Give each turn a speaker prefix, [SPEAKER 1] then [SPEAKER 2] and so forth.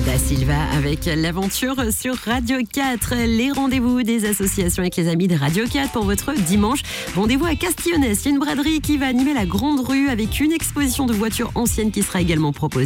[SPEAKER 1] Da Silva avec l'aventure sur Radio 4. Les rendez-vous des associations avec les amis de Radio 4 pour votre dimanche. Rendez-vous à Castillonnès. Il y a une braderie qui va animer la Grande Rue avec une exposition de voitures anciennes qui sera également proposée.